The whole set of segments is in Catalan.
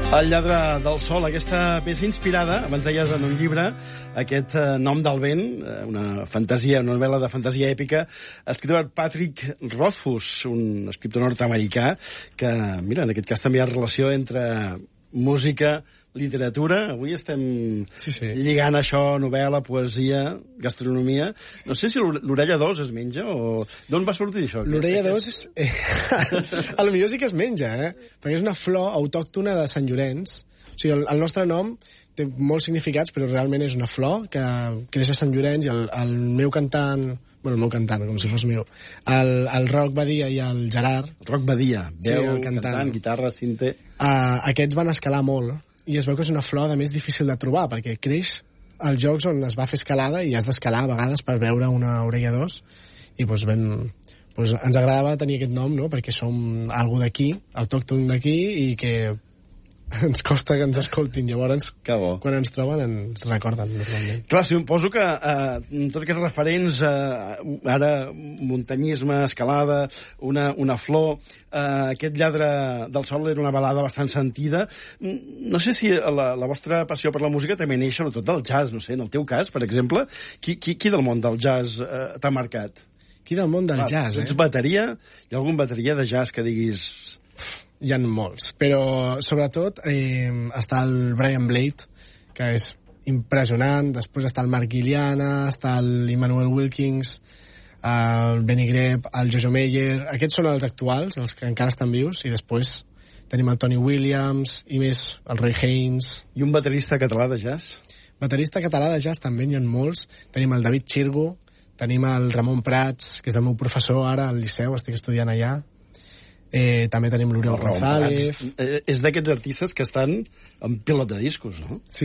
El lladre del sol, aquesta peça inspirada, abans deies en un llibre, aquest Nom del vent, una fantasia, una novel·la de fantasia èpica, escrita per Patrick Rothfuss, un escriptor nord-americà, que, mira, en aquest cas també hi ha relació entre música, literatura. Avui estem lligant això, novel·la, poesia, gastronomia. No sé si l'orella d'os es menja o... D'on va sortir això? L'orella d'os és... A lo millor sí que es menja, perquè és una flor autòctona de Sant Llorenç. O sigui, el nostre nom té molts significats, però realment és una flor que creix a Sant Llorenç i el meu cantant... Bueno, el meu cantant, com si fos meu. El Roc Badia i el Gerard... Roc Badia, veu, cantant, guitarra, cinte... Aquests van escalar molt i es veu que és una flor, a més, difícil de trobar, perquè creix als llocs on es va fer escalada i has d'escalar a vegades per veure una orella d'os. I doncs, ens agradava tenir aquest nom, no?, perquè som algú d'aquí, autòcton d'aquí, i que ens costa que ens escoltin. Llavors, quan ens troben, ens recorden normalment. Clar, suposo que tots aquests referents, ara muntanyisme, escalada, una flor, aquest lladre del sol era una balada bastant sentida. No sé si la vostra passió per la música també neix sobretot del jazz, no sé, en el teu cas, per exemple, qui del món del jazz t'ha marcat? Qui del món del jazz, ets bateria? Hi ha algun bateria de jazz que diguis... Hi ha molts, però sobretot està el Brian Blade, que és impressionant. Després està el Mark Guiliana, està l'Immanuel Wilkins, el Benny Greb, el Jojo Meyer. Aquests són els actuals, els que encara estan vius, i després tenim el Tony Williams i més el Roy Haynes. I un baterista català de jazz? Baterista català de jazz també n'hi ha molts. Tenim el David Xirgo, tenim el Ramon Prats, que és el meu professor ara al Liceu, estic estudiant allà. També tenim l'Oriol González. És d'aquests artistes que estan en pilot de discos, no? Sí.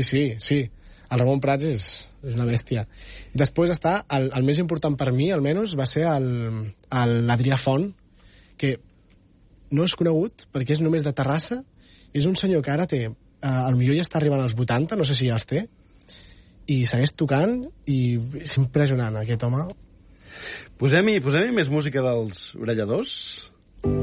El Ramon Prats és una bèstia. Després està, el més important per mi, almenys, va ser l'Adrià Font, que no és conegut perquè és només de Terrassa. És un senyor que ara té, potser ja està arribant als 80, no sé si ja els té, i segueix tocant, i és impressionant, aquest home. Posem-hi més música dels orelladors?